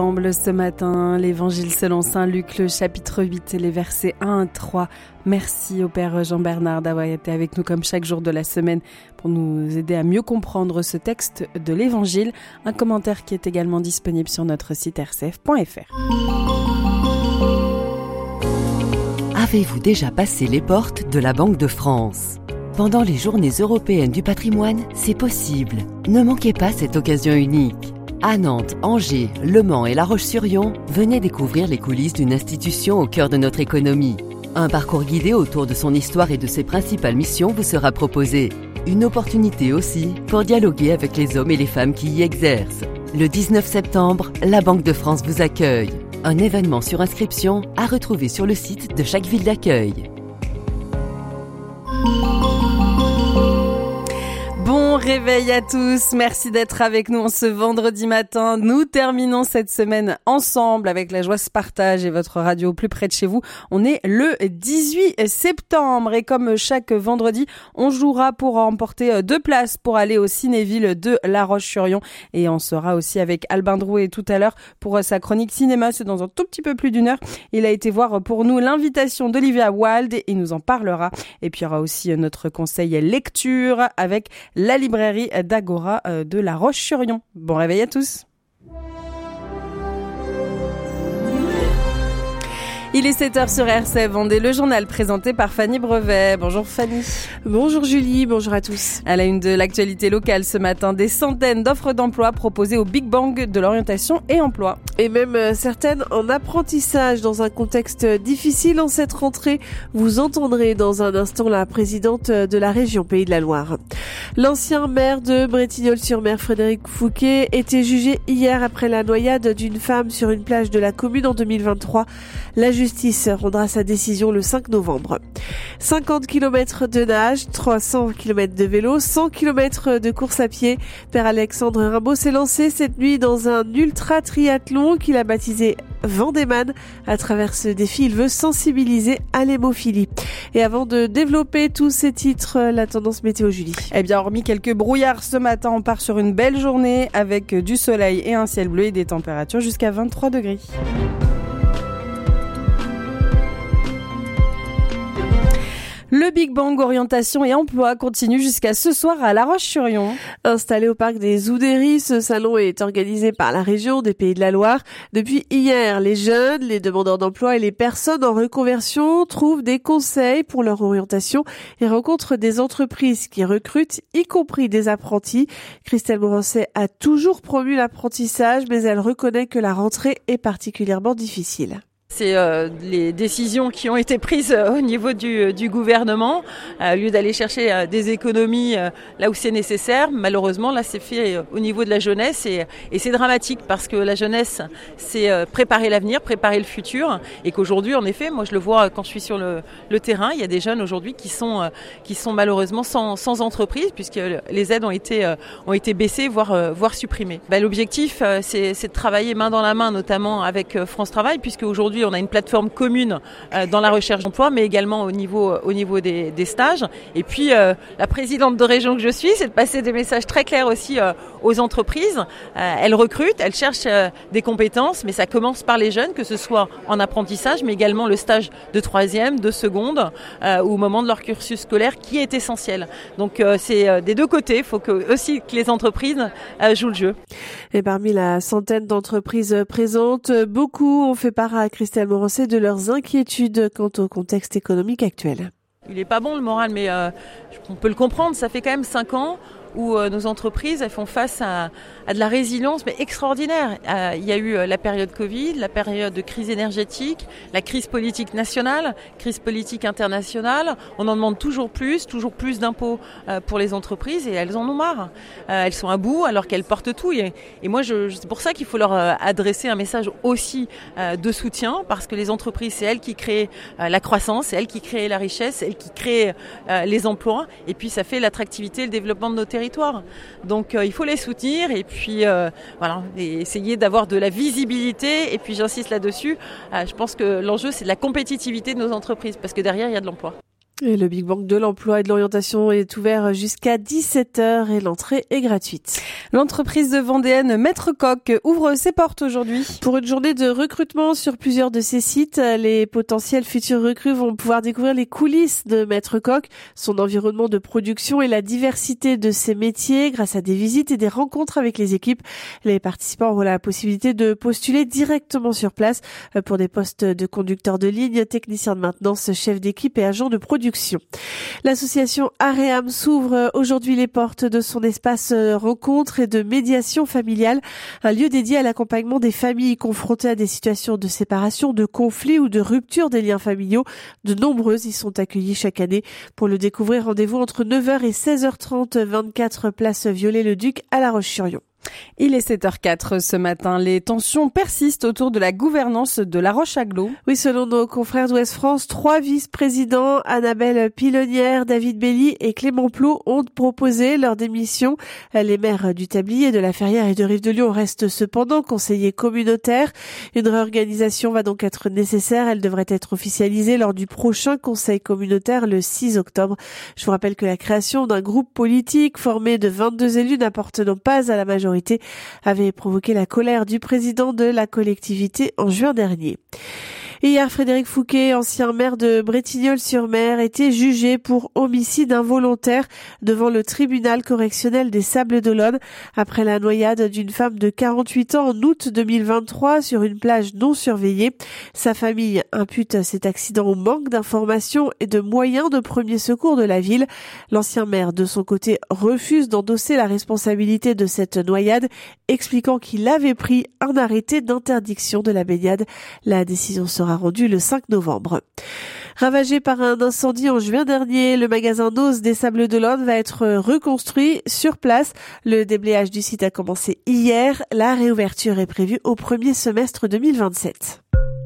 Ensemble ce matin, l'Évangile selon saint Luc, le chapitre 8 et les versets 1 à 3. Merci au Père Jean-Bernard d'avoir été avec nous comme chaque jour de la semaine pour nous aider à mieux comprendre ce texte de l'Évangile. Un commentaire qui est également disponible sur notre site rcf.fr. Avez-vous déjà passé les portes de la Banque de France ? Pendant les Journées européennes du patrimoine, c'est possible. Ne manquez pas cette occasion unique. À Nantes, Angers, Le Mans et La Roche-sur-Yon, venez découvrir les coulisses d'une institution au cœur de notre économie. Un parcours guidé autour de son histoire et de ses principales missions vous sera proposé. Une opportunité aussi pour dialoguer avec les hommes et les femmes qui y exercent. Le 19 septembre, la Banque de France vous accueille. Un événement sur inscription à retrouver sur le site de chaque ville d'accueil. Bon réveil à tous, merci d'être avec nous en ce vendredi matin. Nous terminons cette semaine ensemble avec la joie se partage et votre radio au plus près de chez vous. On est le 18 septembre et comme chaque vendredi, on jouera pour remporter 2 places pour aller au Cinéville de La Roche-sur-Yon. Et on sera aussi avec Albin Drouet tout à l'heure pour sa chronique cinéma. C'est dans un tout petit peu plus d'1 heure. Il a été voir pour nous l'invitation d'Olivia Wilde et il nous en parlera. Et puis il y aura aussi notre conseil lecture avec la librairie d'Agora de La Roche-sur-Yon. Bon réveil à tous. Il est 7h sur RCF Vendée, le journal présenté par Fanny Brevet. Bonjour Fanny. Bonjour Julie, bonjour à tous. À la une de l'actualité locale ce matin, des centaines d'offres d'emploi proposées au Big Bang de l'orientation et emploi. Et même certaines en apprentissage dans un contexte difficile en cette rentrée. Vous entendrez dans un instant la présidente de la région Pays de la Loire. L'ancien maire de Bretignolles-sur-Mer, Frédéric Fouquet, était jugé hier après la noyade d'une femme sur une plage de la commune en 2023. La justice rendra sa décision le 5 novembre. 50 km de nage, 300 km de vélo, 100 km de course à pied. Père Alexandre Rimbaud s'est lancé cette nuit dans un ultra triathlon qu'il a baptisé Vendéman. À travers ce défi, il veut sensibiliser à l'hémophilie. Et avant de développer tous ces titres, la tendance météo Julie. Eh bien, hormis quelques brouillards ce matin, on part sur une belle journée avec du soleil et un ciel bleu et des températures jusqu'à 23 degrés. Le Big Bang orientation et emploi continue jusqu'à ce soir à La Roche-sur-Yon. Installé au parc des Oudéry, ce salon est organisé par la région des Pays de la Loire. Depuis hier, les jeunes, les demandeurs d'emploi et les personnes en reconversion trouvent des conseils pour leur orientation et rencontrent des entreprises qui recrutent, y compris des apprentis. Christelle Morancet a toujours promu l'apprentissage, mais elle reconnaît que la rentrée est particulièrement difficile. C'est les décisions qui ont été prises au niveau du gouvernement. Au lieu d'aller chercher des économies là où c'est nécessaire, malheureusement, là, c'est fait au niveau de la jeunesse et c'est dramatique parce que la jeunesse, c'est préparer l'avenir, préparer le futur et qu'aujourd'hui, en effet, moi, je le vois quand je suis sur le terrain, il y a des jeunes aujourd'hui qui sont malheureusement sans entreprise puisque les aides ont été baissées, voire supprimées. L'objectif, c'est de travailler main dans la main, notamment avec France Travail, puisque aujourd'hui, on a une plateforme commune dans la recherche d'emploi, mais également au niveau des stages. Et puis, la présidente de région que je suis, c'est de passer des messages très clairs aussi aux entreprises. Elles recrutent, elles cherchent des compétences, mais ça commence par les jeunes, que ce soit en apprentissage, mais également le stage de 3e, de seconde, ou au moment de leur cursus scolaire, qui est essentiel. Donc, c'est des deux côtés. Il faut aussi que les entreprises jouent le jeu. Et parmi la centaine d'entreprises présentes, beaucoup ont fait part à Christelle Morancet de leurs inquiétudes quant au contexte économique actuel. Il n'est pas bon le moral, mais on peut le comprendre. Ça fait quand même 5 ans où nos entreprises elles font face à de la résilience mais extraordinaire. Il y a eu la période Covid, la période de crise énergétique, la crise politique nationale, crise politique internationale. On en demande toujours plus d'impôts pour les entreprises et elles en ont marre. Elles sont à bout alors qu'elles portent tout. Et moi, c'est pour ça qu'il faut leur adresser un message aussi de soutien parce que les entreprises, c'est elles qui créent la croissance, c'est elles qui créent la richesse, c'est elles qui créent les emplois et puis ça fait l'attractivité et le développement de nos territoires. Donc il faut les soutenir et puis et essayer d'avoir de la visibilité et puis j'insiste là-dessus, je pense que l'enjeu c'est de la compétitivité de nos entreprises parce que derrière il y a de l'emploi. Et le Big Bang de l'emploi et de l'orientation est ouvert jusqu'à 17h et l'entrée est gratuite. L'entreprise de Vendéenne Maître Coq ouvre ses portes aujourd'hui. Pour une journée de recrutement sur plusieurs de ses sites, les potentiels futurs recrues vont pouvoir découvrir les coulisses de Maître Coq, son environnement de production et la diversité de ses métiers grâce à des visites et des rencontres avec les équipes. Les participants auront la possibilité de postuler directement sur place pour des postes de conducteur de ligne, technicien de maintenance, chef d'équipe et agent de production. L'association Aream s'ouvre aujourd'hui les portes de son espace rencontre et de médiation familiale, un lieu dédié à l'accompagnement des familles confrontées à des situations de séparation, de conflit ou de rupture des liens familiaux. De nombreuses y sont accueillies chaque année. Pour le découvrir, rendez-vous entre 9h et 16h30, 24 place Viollet-le-Duc à La Roche-sur-Yon. Il est 7h04 ce matin. Les tensions persistent autour de la gouvernance de La Roche-Agglo. Oui, selon nos confrères d'Ouest France, 3 vice-présidents, Annabelle Pilonnière, David Belli et Clément Plot, ont proposé leur démission. Les maires du Tablier, de la Ferrière et de Rive-de-Lyon restent cependant conseillers communautaires. Une réorganisation va donc être nécessaire. Elle devrait être officialisée lors du prochain conseil communautaire le 6 octobre. Je vous rappelle que la création d'un groupe politique formé de 22 élus n'appartenant pas à la majorité avait provoqué la colère du président de la collectivité en juin dernier. Et hier, Frédéric Fouquet, ancien maire de Bretignolles-sur-Mer, était jugé pour homicide involontaire devant le tribunal correctionnel des Sables-d'Olonne après la noyade d'une femme de 48 ans en août 2023 sur une plage non surveillée. Sa famille impute cet accident au manque d'informations et de moyens de premier secours de la ville. L'ancien maire, de son côté, refuse d'endosser la responsabilité de cette noyade, expliquant qu'il avait pris un arrêté d'interdiction de la baignade. La décision sera rendu le 5 novembre. Ravagé par un incendie en juin dernier, le magasin Noz des Sables-d'Olonne va être reconstruit sur place. Le déblayage du site a commencé hier. La réouverture est prévue au premier semestre 2027.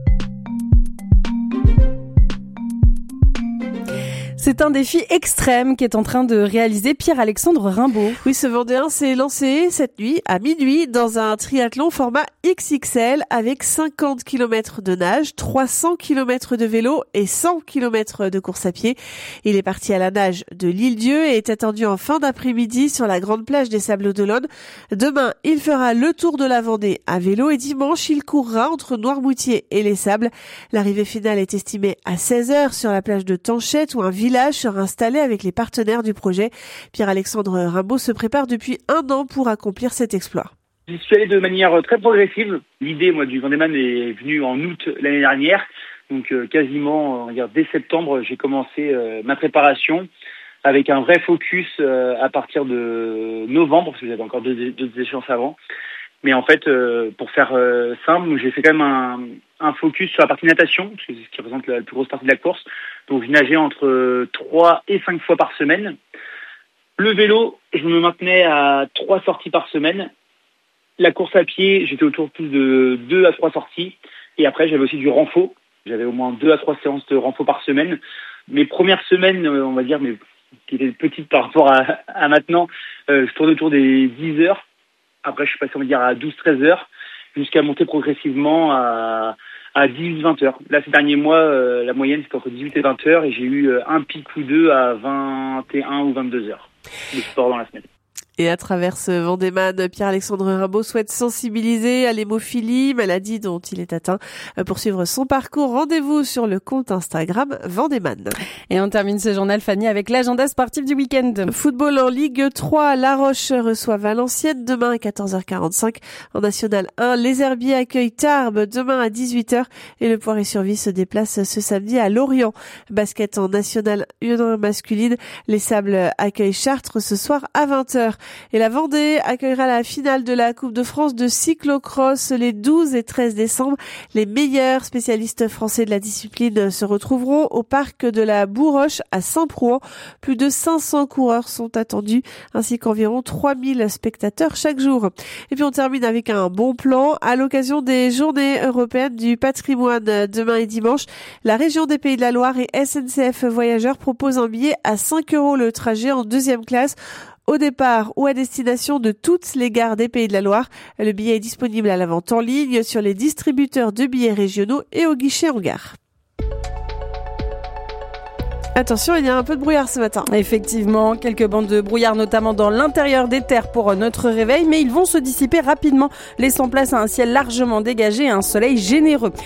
C'est un défi extrême qu'est en train de réaliser Pierre-Alexandre Rimbaud. Oui, ce Vendéen s'est lancé cette nuit, à minuit, dans un triathlon format XXL avec 50 km de nage, 300 km de vélo et 100 km de course à pied. Il est parti à la nage de l'Île-Dieu et est attendu en fin d'après-midi sur la grande plage des Sables-d'Olonne. Demain, il fera le tour de la Vendée à vélo et dimanche, il courra entre Noirmoutier et les Sables. L'arrivée finale est estimée à 16h sur la plage de Tanchette où un village sera installé avec les partenaires du projet. Pierre-Alexandre Rimbaud se prépare depuis 1 an pour accomplir cet exploit. J'y suis allé de manière très progressive. L'idée, du Vendéman est venue en août l'année dernière. Donc quasiment, dès septembre, j'ai commencé ma préparation avec un vrai focus à partir de novembre, parce que j'avais encore d'autres échéances avant. Mais en fait, pour faire simple, j'ai fait quand même un focus sur la partie natation, parce que c'est ce qui représente la plus grosse partie de la course. Donc je nageais entre 3 et 5 fois par semaine. Le vélo, je me maintenais à 3 sorties par semaine. La course à pied, j'étais autour plus de 2 à 3 sorties. Et après, j'avais aussi du renfo. J'avais au moins 2 à 3 séances de renfo par semaine. Mes premières semaines, on va dire, mais qui étaient petites par rapport à maintenant, je tournais autour des 10 heures. Après, je suis passé, on va dire, à 12-13 heures, jusqu'à monter progressivement à 18-20 heures. Là, ces derniers mois, la moyenne, c'était entre 18 et 20 heures, et j'ai eu un pic ou deux à 21 ou 22 heures de sport dans la semaine. Et à travers ce Vendéman, Pierre-Alexandre Rimbaud souhaite sensibiliser à l'hémophilie, maladie dont il est atteint. Pour suivre son parcours, rendez-vous sur le compte Instagram Vendéman. Et on termine ce journal, Fanny, avec l'agenda sportif du week-end. Football en Ligue 3, La Roche reçoit Valenciennes demain à 14h45. En National 1, Les Herbiers accueillent Tarbes demain à 18h et le Poiré-sur-Vie se déplace ce samedi à Lorient. Basket en National 1 masculine, les Sables accueillent Chartres ce soir à 20h. Et la Vendée accueillera la finale de la Coupe de France de cyclocross les 12 et 13 décembre. Les meilleurs spécialistes français de la discipline se retrouveront au parc de la Bourroche à Saint-Prouan. Plus de 500 coureurs sont attendus, ainsi qu'environ 3000 spectateurs chaque jour. Et puis on termine avec un bon plan. À l'occasion des Journées européennes du patrimoine demain et dimanche, la région des Pays de la Loire et SNCF Voyageurs proposent un billet à 5 € le trajet en 2e classe au départ ou à destination de toutes les gares des Pays de la Loire. Le billet est disponible à la vente en ligne sur les distributeurs de billets régionaux et au guichet en gare. Attention, il y a un peu de brouillard ce matin. Effectivement, quelques bandes de brouillard notamment dans l'intérieur des terres pour notre réveil, mais ils vont se dissiper rapidement, laissant place à un ciel largement dégagé et un soleil généreux.